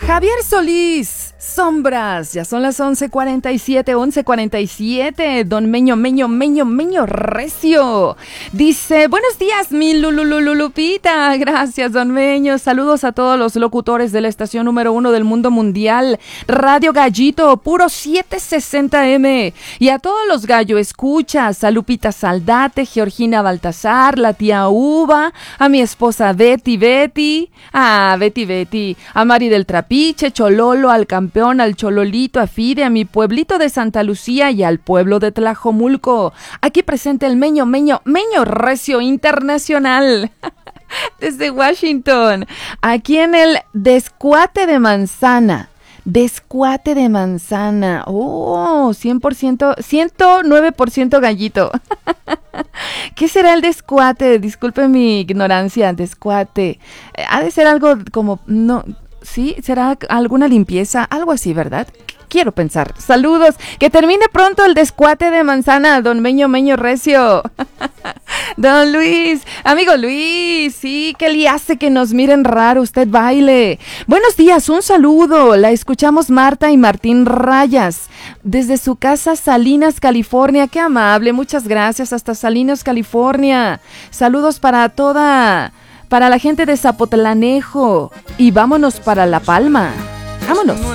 Javier Solís, Sombras, ya son las 11:47. Don Meño Recio dice: buenos días, mi Lupita. Gracias, don Meño. Saludos a todos los locutores de la estación número 1 del mundo mundial, Radio Gallito, puro 760M. Y a todos los gallo escuchas, a Lupita Saldate, Georgina Baltasar, la tía Uva, a mi esposa Betty, a Mari del Trapiche, Chololo, al campeón, al Chololito, a Fide, a mi pueblito de Santa Lucía y al pueblo de Tlajomulco. Aquí presente el Meño Recio Internacional. Desde Washington, aquí en el Descuate de Manzana. Oh, 100%, 109% gallito. ¿Qué será el descuate? Disculpe mi ignorancia, descuate. Ha de ser algo como, no, sí, será alguna limpieza, algo así, ¿verdad? Quiero pensar. Saludos, que termine pronto el descuate de manzana, don Meño Recio. Don Luis, amigo Luis, sí, ¿qué le hace que nos miren raro? Usted baile. Buenos días, un saludo. La escuchamos Marta y Martín Rayas, desde su casa Salinas, California. Qué amable, muchas gracias, hasta Salinas, California. Saludos para la gente de Zapotlanejo. Y vámonos para La Palma. Vámonos.